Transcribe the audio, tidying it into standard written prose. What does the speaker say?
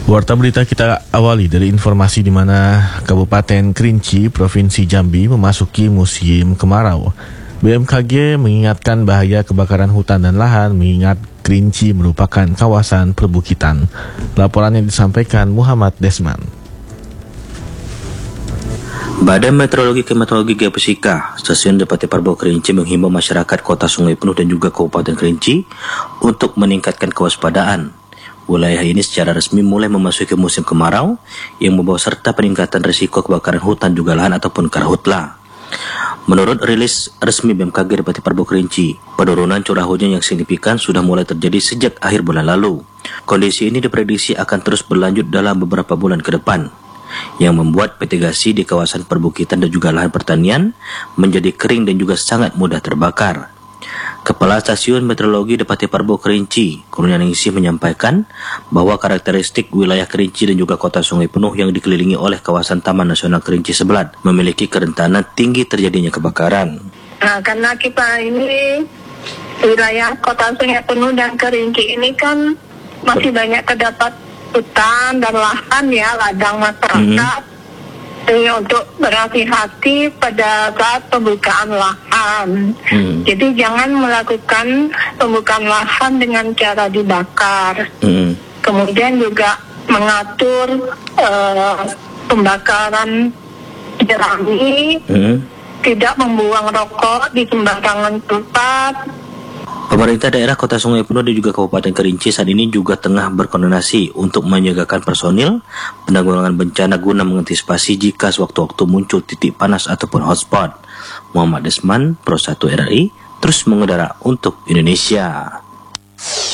Warta berita kita awali dari informasi di mana Kabupaten Kerinci, Provinsi Jambi memasuki musim kemarau. BMKG mengingatkan bahaya kebakaran hutan dan lahan mengingat Kerinci merupakan kawasan perbukitan. Laporan yang disampaikan Muhammad Desman. Badan Meteorologi Klimatologi Geofisika Stasiun Depati Parbo Kerinci menghimbau masyarakat Kota Sungai Penuh dan juga Kabupaten Kerinci untuk meningkatkan kewaspadaan. Wilayah ini secara resmi mulai memasuki musim kemarau yang membawa serta peningkatan risiko kebakaran hutan juga lahan ataupun karhutla. Menurut rilis resmi BMKG Depati Parbo Kerinci, penurunan curah hujan yang signifikan sudah mulai terjadi sejak akhir bulan lalu. Kondisi ini diprediksi akan terus berlanjut dalam beberapa bulan ke depan, yang membuat mitigasi di kawasan perbukitan dan juga lahan pertanian menjadi kering dan juga sangat mudah terbakar. Kepala Stasiun Meteorologi Depati Parbo Kerinci, Kurnianingsih menyampaikan bahwa karakteristik wilayah Kerinci dan juga Kota Sungai Penuh yang dikelilingi oleh kawasan Taman Nasional Kerinci Sebelat memiliki kerentanan tinggi terjadinya kebakaran. Nah, karena kita ini wilayah Kota Sungai Penuh dan Kerinci ini kan masih banyak terdapat hutan dan lahan ya, ladang masyarakat. Untuk berhati-hati pada saat pembukaan lahan. Jadi jangan melakukan pembukaan lahan dengan cara dibakar. Kemudian juga mengatur pembakaran jerami, tidak membuang rokok di sembarangan tempat. Pemerintah daerah Kota Sungai Penuh dan juga Kabupaten Kerinci saat ini juga tengah berkoordinasi untuk menyiagakan personil penanggulangan bencana guna mengantisipasi jika sewaktu-waktu muncul titik panas ataupun hotspot. Muhammad Desman, Pro 1 RRI, terus mengudara untuk Indonesia.